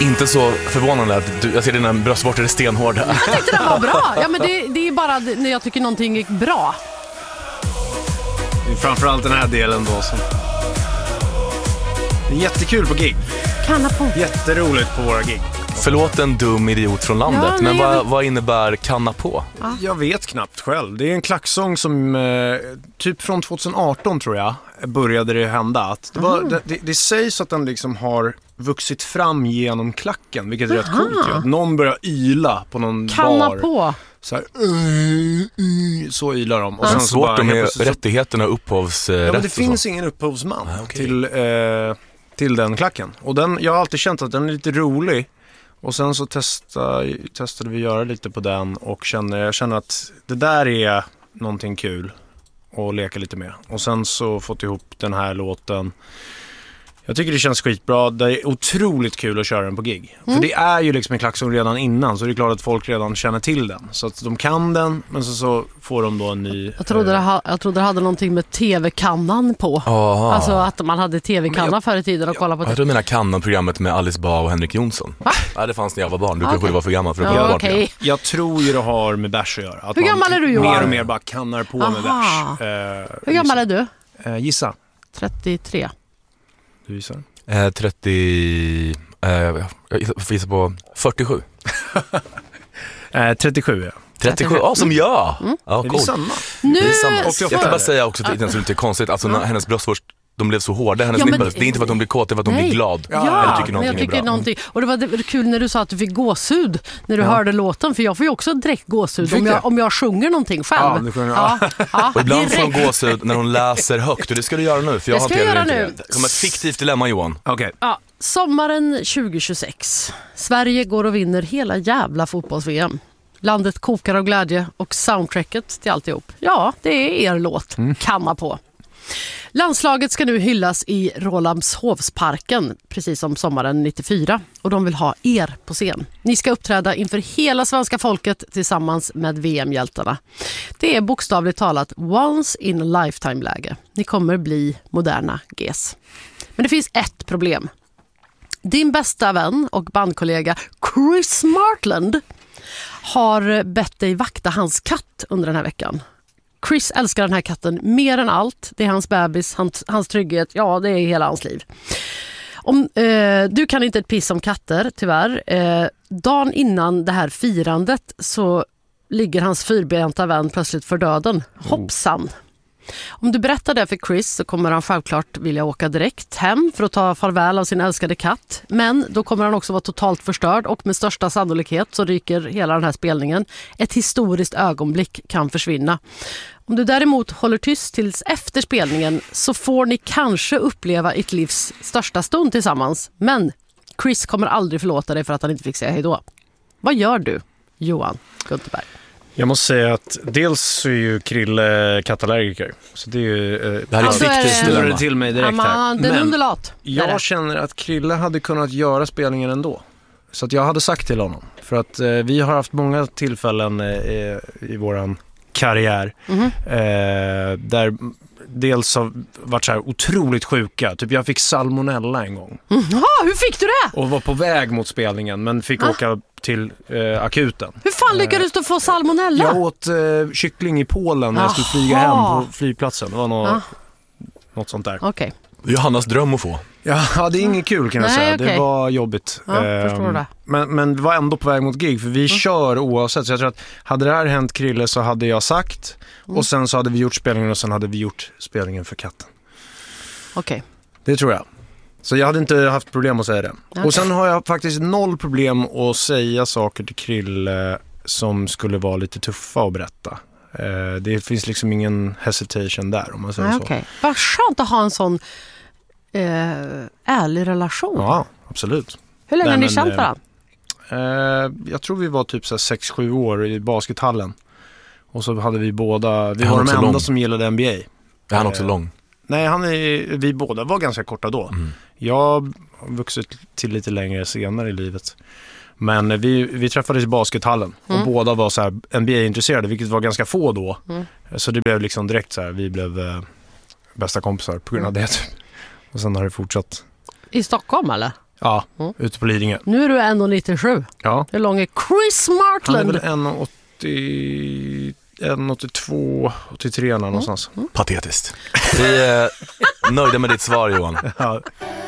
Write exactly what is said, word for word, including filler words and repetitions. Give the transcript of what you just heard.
Inte så förvånande att du, jag ser dina bröstvårtor är stenhårda. Jag tyckte det var bra. Ja, men det, det är bara när jag tycker någonting är bra. Det är framförallt den här delen då som... Det är jättekul på gig. Kanna på. Jätteroligt på våra gig. Förlåt en dum idiot från landet, ja, men nej, vad, vet... vad innebär kanna på? Ja. Jag vet knappt själv. Det är en klacksång som eh, typ från tjugoarton tror jag började det hända. Att det, var, det, det, det sägs att den liksom har vuxit fram genom klacken, vilket är Aha. rätt coolt. Ja. Någon börjar yla på någon kanna bar. På. Så här, uh, uh, så ylar de. Och sen så svårt bara, med så... rättigheterna och upphovsrätt. Ja, men det finns ingen upphovsman ah, okay. till, eh, till den klacken. Och den, jag har alltid känt att den är lite rolig. Och sen så testa, testade vi göra lite på den och känner, jag känner att det där är någonting kul att leka lite med. Och sen så fått ihop den här låten. Jag tycker det känns skitbra. Det är otroligt kul att köra den på gig. Mm. För det är ju liksom en klacksång redan innan, så det är klart att folk redan känner till den. Så att de kan den, men så, så får de då en ny... Jag trodde, eh... det, ha, jag trodde det hade någonting med tv-kannan på. Aha. Alltså att man hade tv-kannan jag... förr i tiden och kolla på... Jag tror menar kannan-programmet med Alice Bah och Henrik Jonsson. Va? Ja, det fanns när jag var barn. Du okay. kanske var för gammal för att ja, kolla okay. bort det. Jag tror ju det har med bärs att göra. Att Hur gammal är du, Johan? Mer och mer bara kannar på Aha. med bärs. Eh, Hur gammal är du? Eh, gissa. trettiotre. Du gissar? Eh, trettio... Eh, jag gissar på fyrtiosju. eh, trettiosju, ja. trettiosju, ja, som jag! Mm. Ja, cool. Är vi samma? Nu... Vi är samma. Jag kan bara säga också att det är inte konstigt. Alltså när hennes bröstvårst, de blev så hårda. Hennes ja, men... Det är inte för att de blir kåt, det är för att de Nej. blir glad. Ja, eller tycker men jag tycker är bra. någonting. Och det var, det var kul när du sa att du fick gåshud när du ja. hörde låten. För jag får ju också direkt gåshud om jag, om jag sjunger någonting själv. Ja, du sjunger, ja. Ja, ja, och ibland får hon gåshud när hon läser högt. Och det ska du göra nu, för jag det ska hanterar jag göra inte nu. det. Som ett fiktivt dilemma, Johan. Okay. Ja, sommaren tjugohundratjugosex. Sverige går och vinner hela jävla fotbolls-V M. Landet kokar av glädje och soundtracket till alltihop. Ja, det är er låt. Mm. Kanna på. Landslaget ska nu hyllas i Rålambshovsparken, precis som sommaren nittiofyra. Och de vill ha er på scen. Ni ska uppträda inför hela svenska folket tillsammans med V M-hjältarna. Det är bokstavligt talat once in a lifetime-läge. Ni kommer bli moderna G S. Men det finns ett problem. Din bästa vän och bandkollega Chris Martland har bett dig vakta hans katt under den här veckan. Chris älskar den här katten mer än allt. Det är hans bebis, hans, hans trygghet, ja det är hela hans liv. Om, eh, du kan inte ett piss om katter, tyvärr. Eh, dagen innan det här firandet så ligger hans fyrbenta vän plötsligt för döden. Hoppsan! Om du berättar det för Chris så kommer han självklart vilja åka direkt hem för att ta farväl av sin älskade katt. Men då kommer han också vara totalt förstörd och med största sannolikhet så ryker hela den här spelningen. Ett historiskt ögonblick kan försvinna. Om du däremot håller tyst tills efter spelningen så får ni kanske uppleva ert livs största stund tillsammans. Men Chris kommer aldrig förlåta dig för att han inte fick säga hej då. Vad gör du, Johan Gunterberg? Jag måste säga att dels så är ju Krille kattallergiker. Så det är ju... Eh, det här är alltså, viktigt är det till mig direkt här. Men underlat. jag känner att Krille hade kunnat göra spelningen ändå. Så att jag hade sagt till honom. För att eh, vi har haft många tillfällen eh, i våran karriär. Mm-hmm. Eh, där dels har varit så här otroligt sjuka. Typ jag fick salmonella en gång. Mm. Ah, hur fick du det? Och var på väg mot spelningen men fick ah. åka till eh, akuten. Hur fan lyckades du få salmonella? Jag åt eh, kyckling i Polen när jag skulle flyga hem på flygplatsen. Det var något, ah. något sånt där. Okej. Okay. Det är Johannas dröm att få. Ja, det är inget kul kan jag Nej, säga. okay. Det var jobbigt. Ja, um, förstår det. Men, men det var ändå på väg mot gig. För vi mm. kör oavsett. Så jag tror att hade det här hänt Krille så hade jag sagt. Mm. Och sen så hade vi gjort spelningen och sen hade vi gjort spelningen för katten. Okej. Okay. Det tror jag. Så jag hade inte haft problem att säga det. Okay. Och sen har jag faktiskt noll problem att säga saker till Krille som skulle vara lite tuffa att berätta. Det finns liksom ingen hesitation där om man säger Nej, okay. så. Vad skönt att ha en sån eh, ärlig relation. Ja, absolut. Hur länge har ni känt varandra? Eh, jag tror vi var typ så sex sju år i baskethallen. Och så hade vi båda, vi var de enda lång. som gillade N B A. Är han också eh, lång? Nej, han är, vi båda var ganska korta då. Mm. Jag har vuxit till lite längre senare i livet. Men vi, vi träffades i baskethallen mm. och båda var så här N B A-intresserade, vilket var ganska få då. Mm. Så det blev liksom direkt så här, vi blev eh, bästa kompisar på grund av det. Och sen har det fortsatt. I Stockholm eller? Ja, mm. ute på Lidingö. Nu är du en komma nittiosju. Ja. Hur lång är Chris Martland? Han är väl en komma åttiotvå, åttiotre mm. någonstans. Mm. Patetiskt. Vi är nöjda med ditt svar, Johan. Ja.